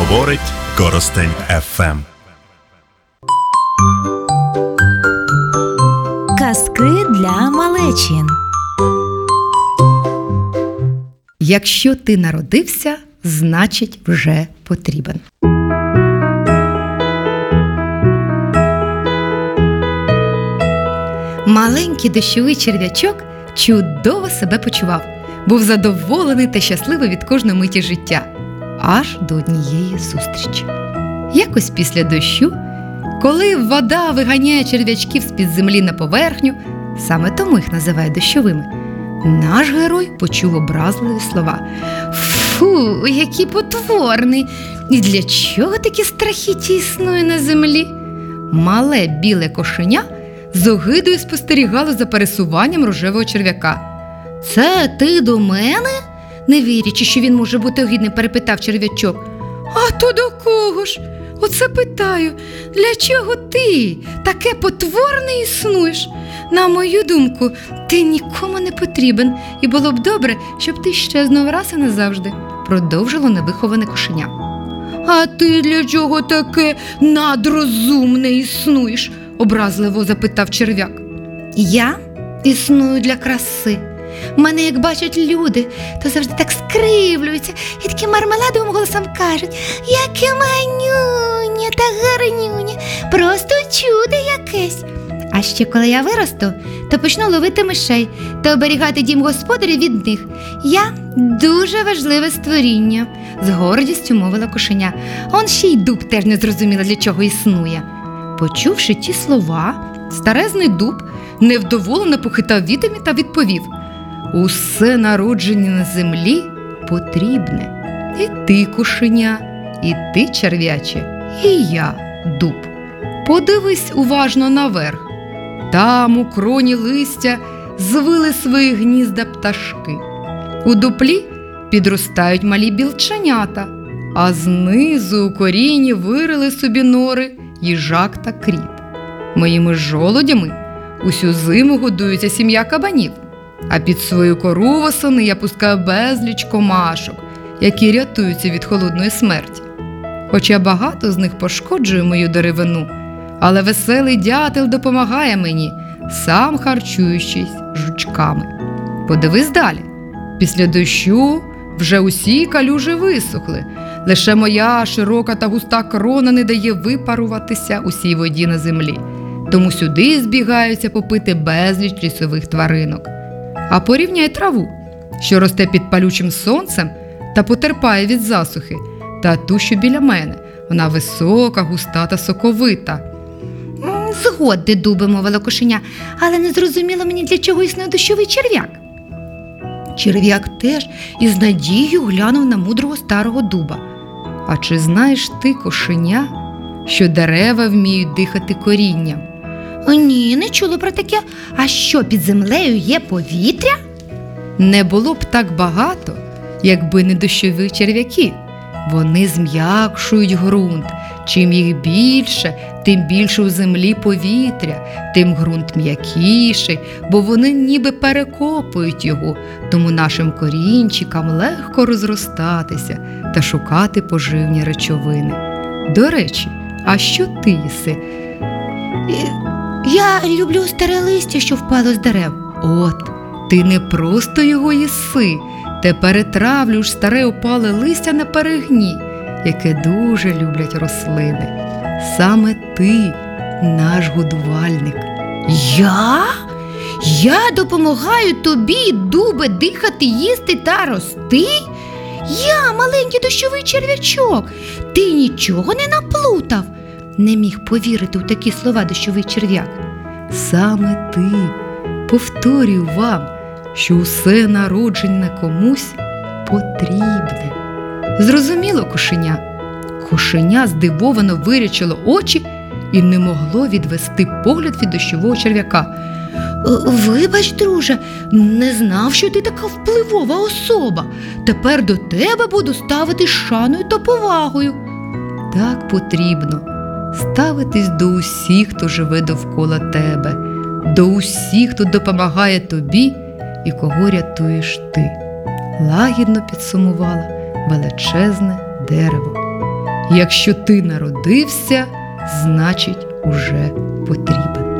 Говорить Коростень ФМ. Казки для малечин. Якщо ти народився, значить вже потрібен. Маленький дощовий черв'ячок чудово себе почував. Був задоволений та щасливий від кожної миті життя. Аж до однієї зустрічі. Якось після дощу, коли вода виганяє черв'ячків з-під землі на поверхню, саме тому їх називають дощовими, наш герой почув образливі слова. «Фу, який потворний! І для чого такі страхіття існує на землі?» Мале біле кошеня з огидою спостерігало за пересуванням рожевого черв'яка. «Це ти до мене?» Не вірячи, що він може бути огидним, перепитав черв'ячок. «А то до кого ж? Оце питаю, для чого ти таке потворне існуєш? На мою думку, ти нікому не потрібен, і було б добре, щоб ти щезнув раз і назавжди», продовжило невиховане кошеня. «А ти для чого таке надрозумне існуєш?» образливо запитав черв'як. «Я існую для краси. Мене, як бачать люди, то завжди так скривлюються і таким мармеладовим голосом кажуть: яке манюня та гарнюня, просто чудо якесь. А ще коли я виросту, то почну ловити мишей та оберігати дім господарів від них. Я дуже важливе створіння», з гордістю мовила кошеня. Он ще й дуб теж не зрозуміла, для чого існує. Почувши ті слова, старезний дуб невдоволено похитав вітами та відповів: «Усе народження на землі потрібне. І ти, кошеня, і ти, черв'яче, і я, дуб. Подивись уважно наверх. Там у кроні листя звили свої гнізда пташки. У дуплі підростають малі білченята, а знизу у корінні вирили собі нори їжак та кріт. Моїми жолудями усю зиму годується сім'я кабанів. А під свою кору восени я пускаю безліч комашок, які рятуються від холодної смерті. Хоча багато з них пошкоджує мою деревину, але веселий дятел допомагає мені, сам харчуючись жучками. Подивись далі. Після дощу вже усі калюжі висохли. Лише моя широка та густа крона не дає випаруватися усій воді на землі. Тому сюди збігаються попити безліч лісових тваринок. А порівняй траву, що росте під палючим сонцем та потерпає від засухи, та ту, що біля мене. Вона висока, густа та соковита». «Згодне, дубе», мовила кошеня, «але не зрозуміло мені, для чого існує дощовий черв'як». Черв'як теж із надією глянув на мудрого старого дуба. «А чи знаєш ти, кошеня, що дерева вміють дихати корінням?» «Ні, не чула про таке. А що, під землею є повітря?» «Не було б так багато, якби не дощові черв'яки. Вони зм'якшують ґрунт. Чим їх більше, тим більше у землі повітря, тим ґрунт м'якіший, бо вони ніби перекопують його, тому нашим корінчикам легко розростатися та шукати поживні речовини. До речі, а що ти їси?» «Я люблю старе листя, що впало з дерев». «От, ти не просто його їси, ти перетравлюєш старе опале листя на перегній, яке дуже люблять рослини. Саме ти наш годувальник». «Я? Я допомагаю тобі, дубе, дихати, їсти та рости? Я, маленький дощовий черв'ячок, ти нічого не наплутав?» Не міг повірити у такі слова дощовий черв'як. «Саме ти. Повторюю вам, що усе народження комусь потрібне». Зрозуміло, кошеня? Кошеня здивовано вирячило очі і не могло відвести погляд від дощового черв'яка. «Вибач, друже, не знав, що ти така впливова особа. Тепер до тебе буду ставитись шаною та повагою». Так потрібно ставитись до усіх, хто живе довкола тебе, до усіх, хто допомагає тобі і кого рятуєш ти. Лагідно підсумувала величезне дерево. Якщо ти народився, значить уже потрібен.